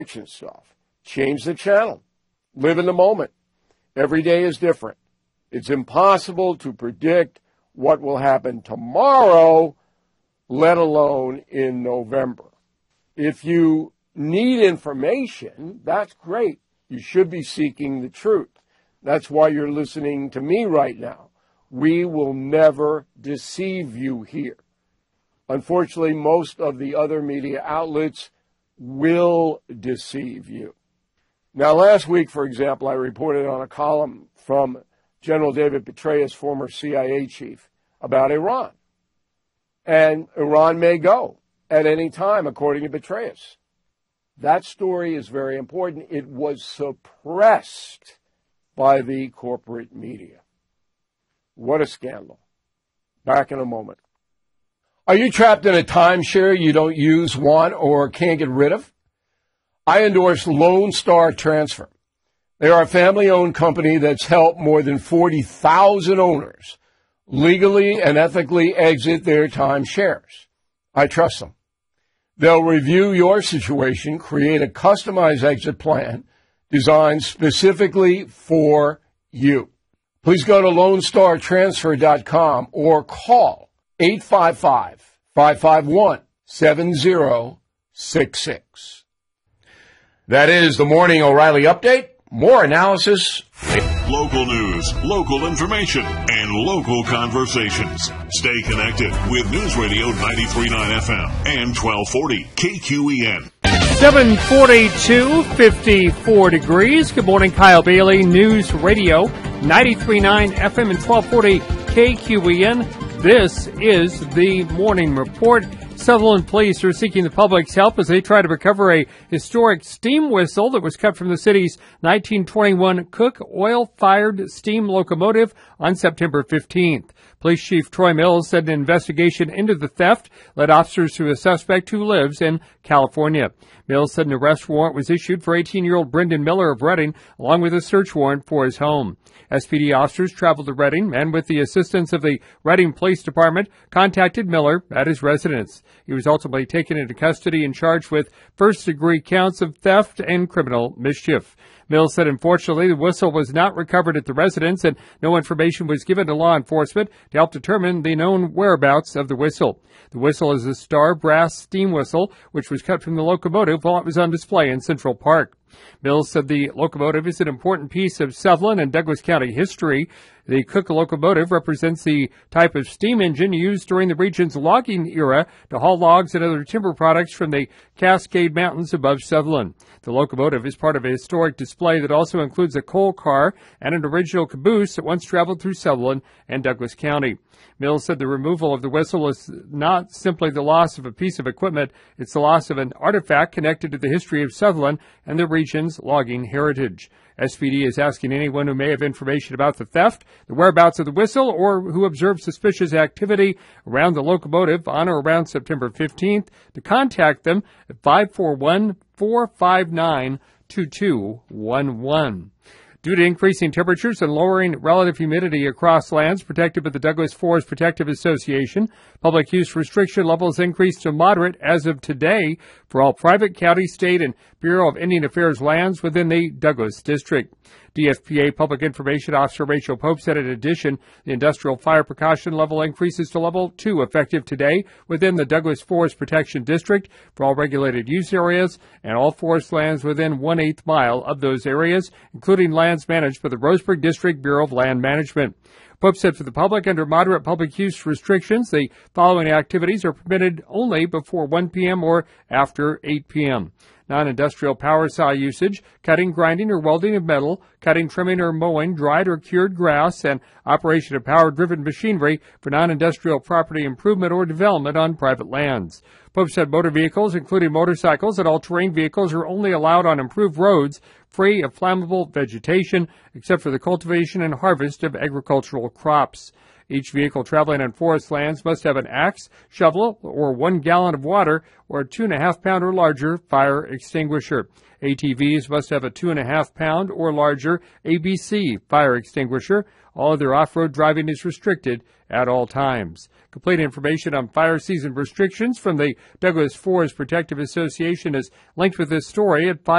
stuff. Change the channel. Live in the moment. Every day is different. It's impossible to predict what will happen tomorrow, let alone in November. If you need information, that's great. You should be seeking the truth. That's why you're listening to me right now. We will never deceive you here. Unfortunately, most of the other media outlets will deceive you. Now, last week, for example, I reported on a column from General David Petraeus, former CIA chief, about Iran. And Iran may go at any time, according to Petraeus. That story is very important. It was suppressed by the corporate media. What a scandal. Back in a moment. Are you trapped in a timeshare you don't use, want, or can't get rid of? I endorse Lone Star Transfer. They are a family-owned company that's helped more than 40,000 owners legally and ethically exit their timeshares. I trust them. They'll review your situation, create a customized exit plan designed specifically for you. Please go to LoneStarTransfer.com or call 855-551-7066. That is the Morning O'Reilly Update. More analysis. Local news, local information, and local conversations. Stay connected with News Radio 93.9 FM and 1240 KQEN. 742, 54 degrees. Good morning, Kyle Bailey, News Radio 93.9 FM and 1240 KQEN. This is the Morning Report. Sutherland police are seeking the public's help as they try to recover a historic steam whistle that was cut from the city's 1921 Cook oil-fired steam locomotive on September 15th. Police Chief Troy Mills said an investigation into the theft led officers to a suspect who lives in California. Mills said an arrest warrant was issued for 18-year-old Brendan Miller of Redding, along with a search warrant for his home. SPD officers traveled to Redding and, with the assistance of the Redding Police Department, contacted Miller at his residence. He was ultimately taken into custody and charged with first-degree counts of theft and criminal mischief. Mills said, unfortunately, the whistle was not recovered at the residence and no information was given to law enforcement to help determine the known whereabouts of the whistle. The whistle is a Star brass steam whistle, which was cut from the locomotive while it was on display in Central Park. Mills said the locomotive is an important piece of Sutherland and Douglas County history. The Cook locomotive represents the type of steam engine used during the region's logging era to haul logs and other timber products from the Cascade Mountains above Sutherland. The locomotive is part of a historic display that also includes a coal car and an original caboose that once traveled through Sutherland and Douglas County. Mills said the removal of the whistle is not simply the loss of a piece of equipment, it's the loss of an artifact connected to the history of Sutherland and the region's logging heritage. SPD is asking anyone who may have information about the theft, the whereabouts of the whistle, or who observed suspicious activity around the locomotive on or around September 15th to contact them at 541-459-2211. Due to increasing temperatures and lowering relative humidity across lands protected by the Douglas Forest Protective Association, public use restriction levels increased to moderate as of today for all private, county, state, and Bureau of Indian Affairs lands within the Douglas District. DFPA Public Information Officer Rachel Pope said in addition, the industrial fire precaution level increases to level 2 effective today within the Douglas Forest Protection District for all regulated use areas and all forest lands within 1/8 mile of those areas, including lands managed by the Roseburg District Bureau of Land Management. Pope said for the public under moderate public use restrictions, the following activities are permitted only before 1 p.m. or after 8 p.m. Non-industrial power saw usage, cutting, grinding, or welding of metal, cutting, trimming, or mowing dried or cured grass, and operation of power-driven machinery for non-industrial property improvement or development on private lands. Pope said motor vehicles, including motorcycles and all-terrain vehicles, are only allowed on improved roads free of flammable vegetation, except for the cultivation and harvest of agricultural crops. Each vehicle traveling on forest lands must have an axe, shovel, or 1 gallon of water, or a 2.5-pound or larger fire extinguisher. ATVs must have a 2.5-pound or larger ABC fire extinguisher. All other off-road driving is restricted at all times. Complete information on fire season restrictions from the Douglas Forest Protective Association is linked with this story at